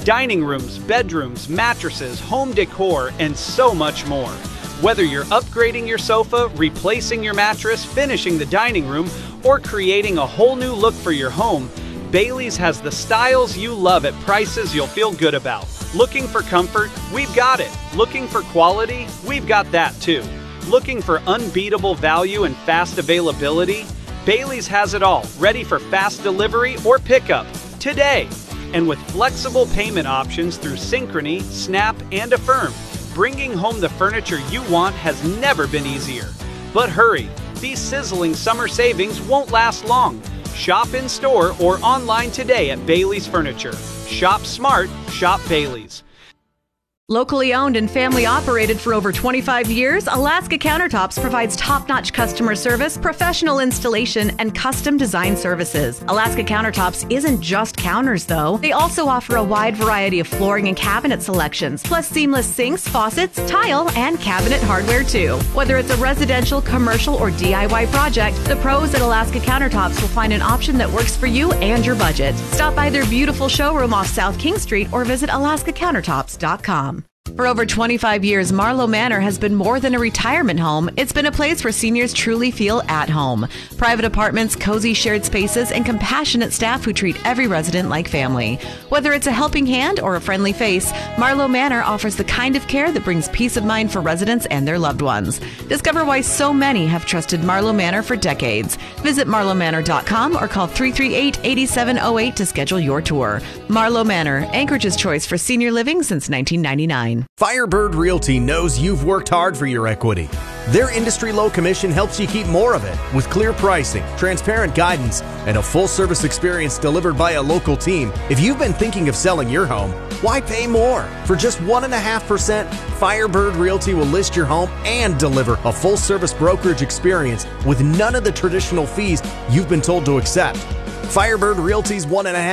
dining rooms, bedrooms, mattresses, home decor, and so much more. Whether you're upgrading your sofa, replacing your mattress, finishing the dining room, or creating a whole new look for your home, Bailey's has the styles you love at prices you'll feel good about. Looking for comfort? We've got it. Looking for quality? We've got that too. Looking for unbeatable value and fast availability? Bailey's has it all, ready for fast delivery or pickup today. And with flexible payment options through Synchrony, Snap, and Affirm, bringing home the furniture you want has never been easier. But hurry, these sizzling summer savings won't last long. Shop in store or online today at Bailey's Furniture. Shop smart, shop Bailey's. Locally owned and family operated for over 25 years, Alaska Countertops provides top-notch customer service, professional installation, and custom design services. Alaska Countertops isn't just counters, though. They also offer a wide variety of flooring and cabinet selections, plus seamless sinks, faucets, tile, and cabinet hardware, too. Whether it's a residential, commercial, or DIY project, the pros at Alaska Countertops will find an option that works for you and your budget. Stop by their beautiful showroom off South King Street or visit alaskacountertops.com. For over 25 years, Marlowe Manor has been more than a retirement home. It's been a place where seniors truly feel at home. Private apartments, cozy shared spaces, and compassionate staff who treat every resident like family. Whether it's a helping hand or a friendly face, Marlowe Manor offers the kind of care that brings peace of mind for residents and their loved ones. Discover why so many have trusted Marlowe Manor for decades. Visit marlowemanor.com or call 338-8708 to schedule your tour. Marlowe Manor, Anchorage's choice for senior living since 1999. Firebird Realty knows you've worked hard for your equity. Their industry low commission helps you keep more of it with clear pricing, transparent guidance, and a full service experience delivered by a local team. If you've been thinking of selling your home, why pay more? For just 1.5%, Firebird Realty will list your home and deliver a full service brokerage experience with none of the traditional fees you've been told to accept. Firebird Realty's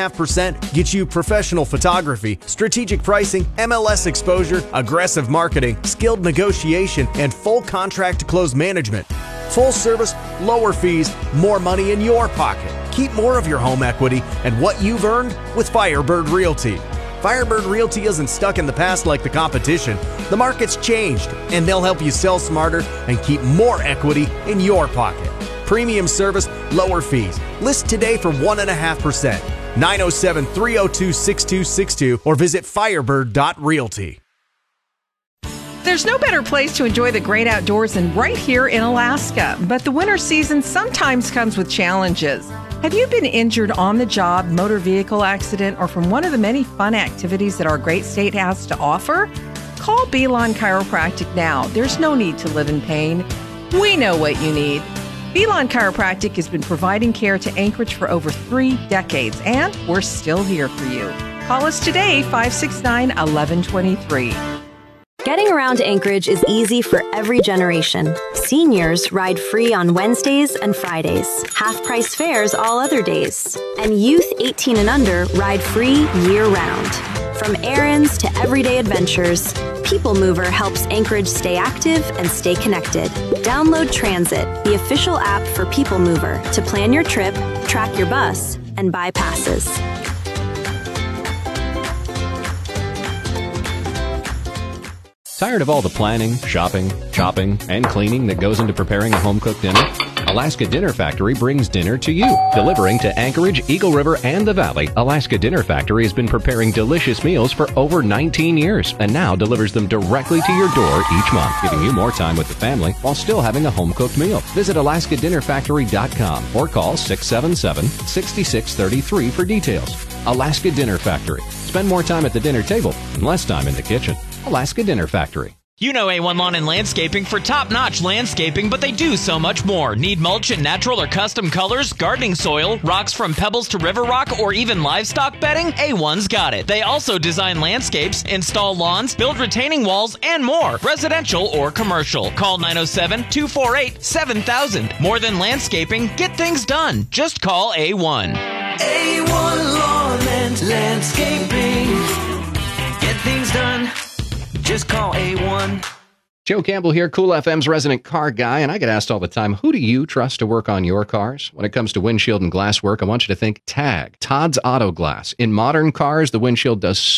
1.5% gets you professional photography, strategic pricing, MLS exposure, aggressive marketing, skilled negotiation, and full contract to close management. Full service, lower fees, more money in your pocket. Keep more of your home equity and what you've earned with Firebird Realty. Firebird Realty isn't stuck in the past like the competition. The market's changed, and they'll help you sell smarter and keep more equity in your pocket. Premium service, lower fees. List today for 1.5%. 907-302-6262 or visit firebird.realty. There's no better place to enjoy the great outdoors than right here in Alaska. But the winter season sometimes comes with challenges. Have you been injured on the job, motor vehicle accident, or from one of the many fun activities that our great state has to offer? Call Belon Chiropractic now. There's no need to live in pain. We know what you need. Belon Chiropractic has been providing care to Anchorage for over 3 decades, and we're still here for you. Call us today, 569-1123. Getting around Anchorage is easy for every generation. Seniors ride free on Wednesdays and Fridays, half-price fares all other days. And youth 18 and under ride free year-round. From errands to everyday adventures, People Mover helps Anchorage stay active and stay connected. Download Transit, the official app for People Mover, to plan your trip, track your bus, and buy passes. Tired of all the planning, shopping, chopping, and cleaning that goes into preparing a home-cooked dinner? Alaska Dinner Factory brings dinner to you. Delivering to Anchorage, Eagle River, and the Valley, Alaska Dinner Factory has been preparing delicious meals for over 19 years and now delivers them directly to your door each month, giving you more time with the family while still having a home-cooked meal. Visit alaskadinnerfactory.com or call 677-6633 for details. Alaska Dinner Factory. Spend more time at the dinner table and less time in the kitchen. Alaska Dinner Factory. You know A1 Lawn and Landscaping for top-notch landscaping, but they do so much more. Need mulch in natural or custom colors, gardening soil, rocks from pebbles to river rock, or even livestock bedding? A1's got it. They also design landscapes, install lawns, build retaining walls, and more, residential or commercial. Call 907-248-7000. More than landscaping, get things done. Just call A1. A1 Lawn and Landscaping. Get things done. Just call A1. Joe Campbell here, Cool FM's resident car guy, and I get asked all the time, who do you trust to work on your cars? When it comes to windshield and glass work, I want you to think TAG, Todd's Auto Glass. In modern cars, the windshield does